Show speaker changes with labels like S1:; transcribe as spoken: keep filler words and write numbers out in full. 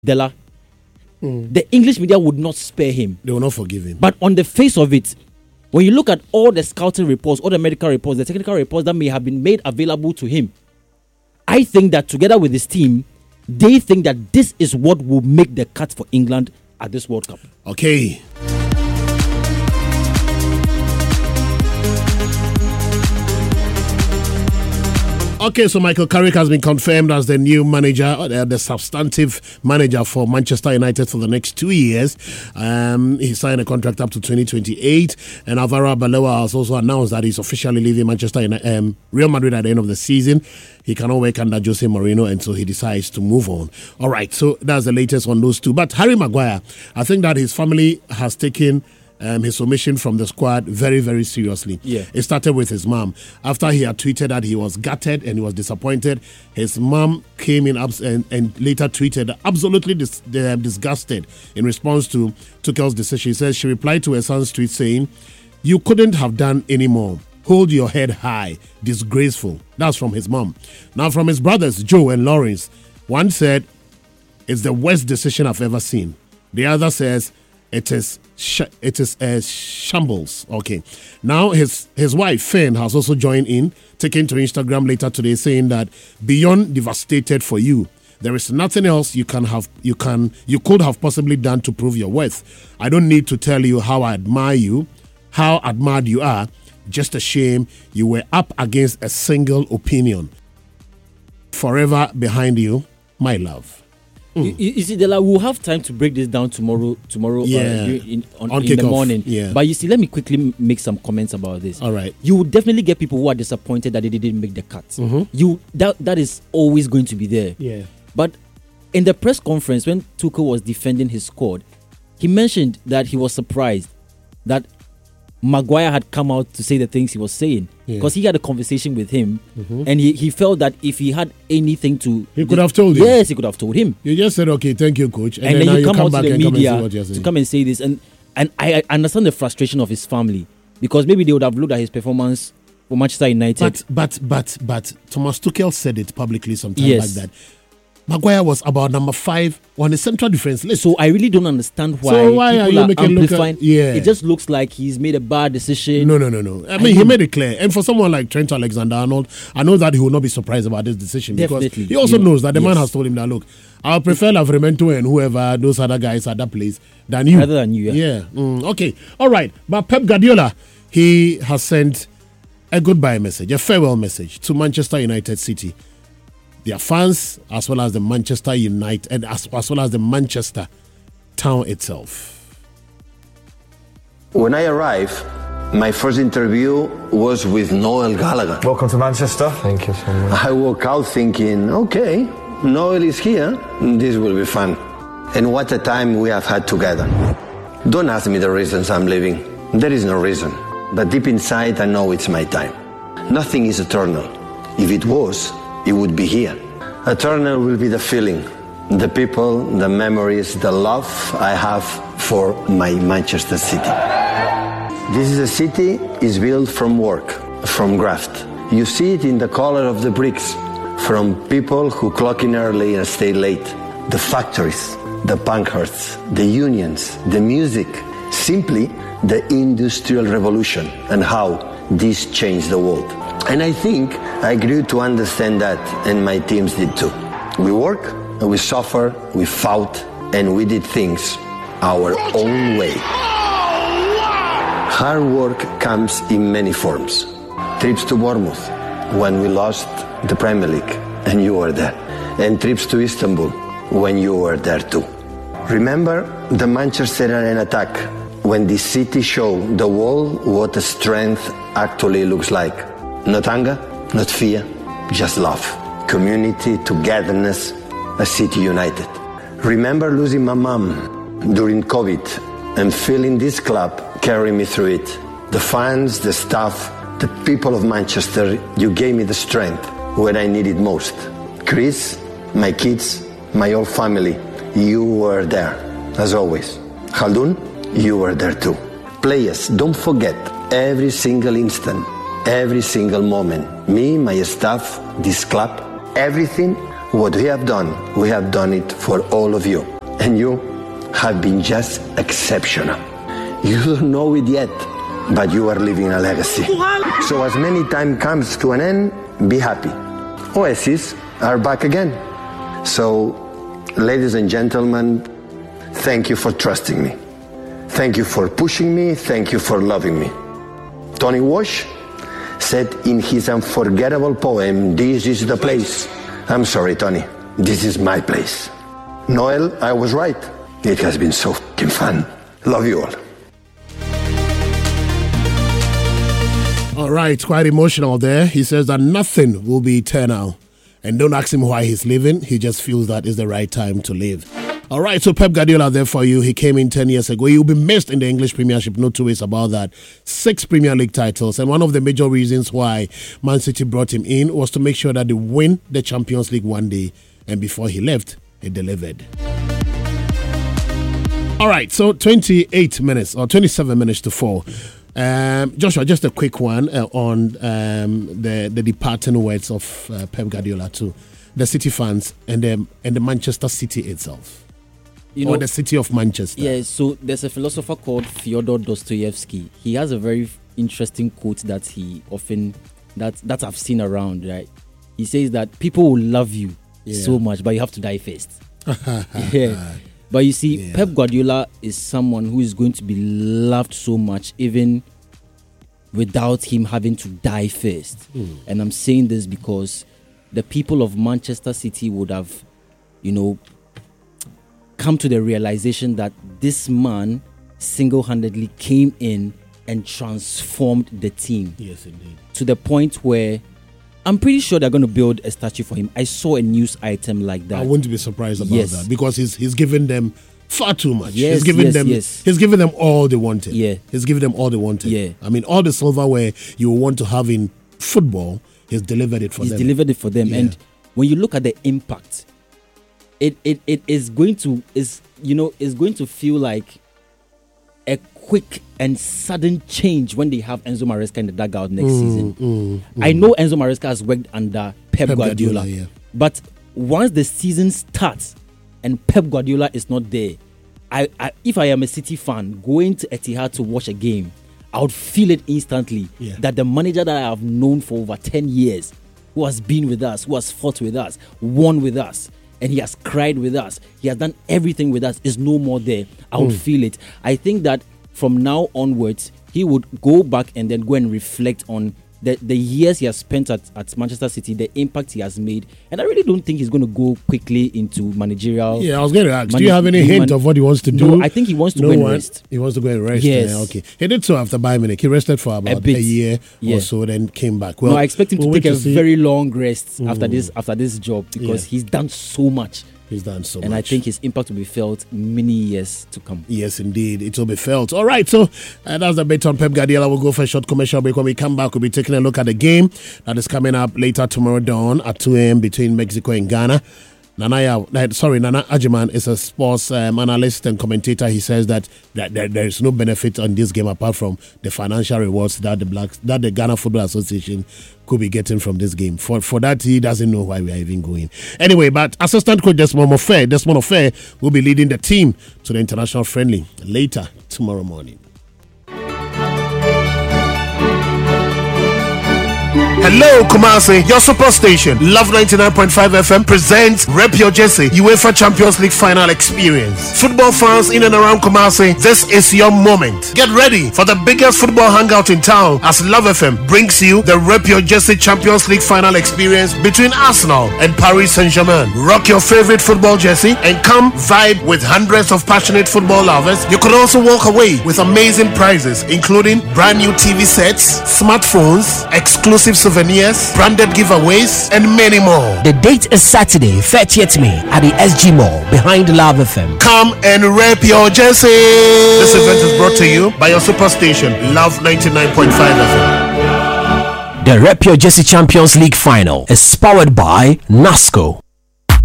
S1: Dela, mm. the English media would not spare him.
S2: They will not forgive him.
S1: But on the face of it, when you look at all the scouting reports, all the medical reports, the technical reports that may have been made available to him, I think that together with his team, they think that this is what will make the cut for England at this World Cup.
S2: Okay. Okay, so Michael Carrick has been confirmed as the new manager, uh, the substantive manager for Manchester United for the next two years. Um, he signed a contract up to twenty twenty-eight, and Alvaro Arbeloa has also announced that he's officially leaving Manchester United, um, Real Madrid at the end of the season. He cannot work under Jose Mourinho, and so he decides to move on. All right, so that's the latest on those two. But Harry Maguire, I think that his family has taken Um, his omission from the squad very, very seriously.
S1: Yeah.
S2: It started with his mom. After he had tweeted that he was gutted and he was disappointed, his mom came in abs- and, and later tweeted absolutely dis- uh, disgusted in response to Tuchel's decision. She says she replied to her son's tweet saying, "You couldn't have done any more. Hold your head high. Disgraceful." That's from his mom. Now from his brothers, Joe and Lawrence, one said, "It's the worst decision I've ever seen." The other says, It is sh- it is a shambles. Okay. Now his his wife Finn has also joined in, taking to Instagram later today, saying that beyond devastated for you, there is nothing else you can have you can you could have possibly done to prove your worth. I don't need to tell you how I admire you, how admired you are. Just a shame you were up against a single opinion. Forever behind you, my love.
S1: Mm. You, you see, Dela, we'll have time to break this down tomorrow. Tomorrow,
S2: yeah.
S1: uh, in, on,
S2: on
S1: in the morning.
S2: Yeah.
S1: But you see, let me quickly make some comments about this.
S2: All right.
S1: You will definitely get people who are disappointed that they didn't make the cut.
S2: Mm-hmm.
S1: You that that is always going to be there.
S2: Yeah.
S1: But in the press conference when Tuchel was defending his squad, he mentioned that he was surprised that Maguire had come out to say the things he was saying, because yeah. he had a conversation with him, mm-hmm. and he, he felt that if he had anything to,
S2: he could have told him.
S1: Yes, he could have told him.
S2: You just said, "Okay, thank you, coach,"
S1: and, and then, then you come, come out to the media come to come and say this, and and I, I understand the frustration of his family, because maybe they would have looked at his performance for Manchester United.
S2: But but but but Thomas Tuchel said it publicly sometime
S1: yes.
S2: like that. Maguire was about number five on the central defense list.
S1: So I really don't understand why,
S2: so why
S1: people
S2: are you
S1: are
S2: making
S1: amplifying.
S2: Look at, yeah.
S1: It just looks like he's made a bad decision.
S2: No, no, no, no. I mean, I he made it clear. And for someone like Trent Alexander-Arnold, I know that he will not be surprised about this decision.
S1: Definitely.
S2: Because he also
S1: you
S2: knows that the
S1: yes.
S2: man has told him that, look, I'll prefer Livramento and whoever, those other guys at that place, than you.
S1: Rather than you, yeah.
S2: Yeah. Mm, okay. All right. But Pep Guardiola, he has sent a goodbye message, a farewell message to Manchester United City. Their fans, as well as the Manchester United, and as, as well as the Manchester town itself.
S3: When I arrived, my first interview was with Noel Gallagher.
S4: Welcome to Manchester. Thank you so much.
S3: I woke out thinking, okay, Noel is here. This will be fun. And what a time we have had together. Don't ask me the reasons I'm leaving. There is no reason. But deep inside, I know it's my time. Nothing is eternal. If it was, it would be here. Eternal will be the feeling, the people, the memories, the love I have for my Manchester City. This is a city is built from work, from graft. You see it in the color of the bricks, from people who clock in early and stay late. The factories, the pancards, the unions, the music, simply the industrial revolution and how this changed the world. And I think I grew to understand that, and my teams did too. We work, and we suffer, we fought, and we did things our own way. Hard work comes in many forms. Trips to Bournemouth, when we lost the Premier League, and you were there. And trips to Istanbul, when you were there too. Remember the Manchester Arena attack, when the city showed the world what a strength actually looks like. Not anger, not fear, just love, community, togetherness, a city united. Remember losing my mom during COVID and feeling this club carry me through it. The fans, the staff, the people of Manchester, you gave me the strength when I needed most. Chris, my kids, my whole family, you were there, as always. Khaldun, you were there too. Players, don't forget every single instant, every single moment. Me, my staff, this club, everything What we have done, we have done it for all of you. And you have been just exceptional. You don't know it yet, but you are leaving a legacy. So as many time comes to an end, be happy. Oasis are back again. So, ladies and gentlemen, thank you for trusting me. Thank you for pushing me. Thank you for loving me. Tony Walsh said in his unforgettable poem, "This is the place." I'm sorry, Tony. This is my place. Noel, I was right. It has been so fucking fun. Love you all.
S2: All right, quite emotional there. He says that nothing will be eternal. And don't ask him why he's leaving. He just feels that is the right time to leave. All right, so Pep Guardiola there for you. He came in ten years ago. He will be missed in the English Premiership, no two ways about that. Six Premier League titles. And one of the major reasons why Man City brought him in was to make sure that they win the Champions League one day. And before he left, he delivered. All right, so twenty-eight minutes or twenty-seven minutes to four. Um, Joshua, just a quick one uh, on um, the, the departing words of uh, Pep Guardiola to the City fans and the, and the Manchester City itself. You know, or the city of Manchester.
S1: Yeah, so there's a philosopher called Fyodor Dostoevsky. He has a very interesting quote that he often, that, that I've seen around, right? He says that people will love you yeah. so much, but you have to die first. yeah. But you see, yeah. Pep Guardiola is someone who is going to be loved so much, even without him having to die first. Mm. And I'm saying this because the people of Manchester City would have, you know, come to the realization that this man single-handedly came in and transformed the team.
S2: Yes, indeed.
S1: To the point where I'm pretty sure they're going to build a statue for him. I saw a news item like that.
S2: I wouldn't be surprised about
S1: yes.
S2: that because he's he's given them far too much.
S1: Yes,
S2: he's given
S1: yes,
S2: them
S1: yes.
S2: he's given them all they wanted.
S1: Yeah.
S2: He's given them all they wanted.
S1: Yeah.
S2: I mean, all the silverware you want to have in football, he's delivered it for
S1: he's
S2: them.
S1: He's delivered it for them.
S2: Yeah.
S1: And when you look at the impact, it it it is going to is you know is going to feel like a quick and sudden change when they have Enzo Maresca in the dugout next mm, season. Mm, mm. I know Enzo Maresca has worked under Pep, Pep Guardiola, Guardiola yeah. but once the season starts and Pep Guardiola is not there, I, I if I am a City fan going to Etihad to watch a game, I would feel it instantly
S2: yeah.
S1: that the manager that I have known for over ten years, who has been with us, who has fought with us, won with us, and he has cried with us, he has done everything with us, is no more there. I would mm. feel it. I think that from now onwards, he would go back and then go and reflect on the, the years he has spent at, at Manchester City, the impact he has made. And I really don't think he's going to go quickly into managerial.
S2: Yeah, I was going to ask, manage- do you have any hint man- of what he wants to do?
S1: No, I think he wants to
S2: no
S1: go and
S2: one,
S1: rest.
S2: He wants to go and rest.
S1: Yes.
S2: Yeah, okay. He did so after Bayern Munich. He rested for about a, a year yeah. or so, then came back. Well,
S1: no, I expect him to
S2: we'll
S1: take a
S2: to
S1: very long rest mm. after this after this job because
S2: yeah.
S1: he's done so much.
S2: He's done so
S1: and
S2: much.
S1: I think his impact will be felt many years to come.
S2: Yes, indeed. It will be felt. All right, so uh, that's the bit on Pep Guardiola. We'll go for a short commercial break. When we come back, we'll be taking a look at the game that is coming up later tomorrow dawn at two a.m. between Mexico and Ghana. Nana, sorry, Nana Ajiman is a sports um, analyst and commentator. He says that, that there, there is no benefit on this game apart from the financial rewards that the Blacks, that the Ghana Football Association could be getting from this game. For for that, he doesn't know why we are even going. Anyway, but assistant coach Desmond Mofe, Desmond Mofe will be leading the team to the international friendly later tomorrow morning. Hello, Kumasi, your super station. Love ninety-nine point five F M presents Rep Your Jersey UEFA Champions League final experience. Football fans in and around Kumasi, this is your moment. Get ready for the biggest football hangout in town as Love F M brings you the Rep Your Jersey Champions League final experience between Arsenal and Paris Saint-Germain. Rock your favorite football jersey and come vibe with hundreds of passionate football lovers. You could also walk away with amazing prizes, including brand new T V sets, smartphones, exclusive souvenirs, branded giveaways, and many more.
S5: The date is Saturday, thirtieth May at the S G Mall behind Love F M.
S2: Come and rep your jersey. This event is brought to you by your superstation, Love ninety-nine point five F M.
S5: The Rep Your Jersey Champions League final is powered by NASCO.